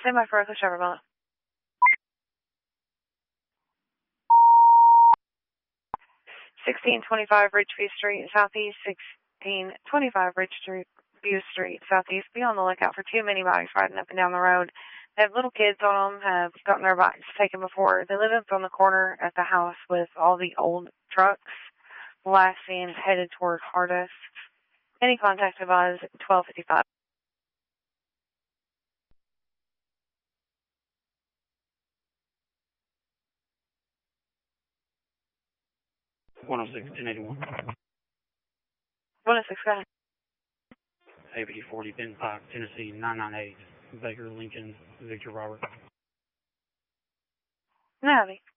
Stand by for Echo Chevrolet. 1625 Ridgeview Street, Southeast. 1625 Ridgeview Street, Southeast. Be on the lookout for too many bikes riding up and down the road. They have little kids on them, have gotten their bikes taken before. They live up on the corner at the house with all the old trucks. The last seen is headed toward Hardest. Any contact advised 1255. $106-1081. 106, go ahead. APD 40 Benton Pike, Tennessee 998. Baker Lincoln Victor Robert. Navy.